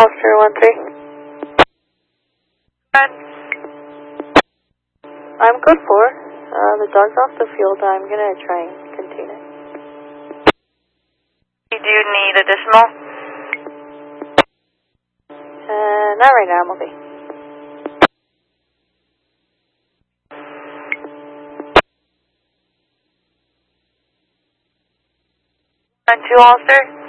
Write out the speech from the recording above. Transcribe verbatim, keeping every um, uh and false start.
Officer one three. Good. I'm good for. Uh, the dog's off the field. I'm gonna try and contain it. Do you need additional? Uh, not right now, I'm okay. And two, Officer?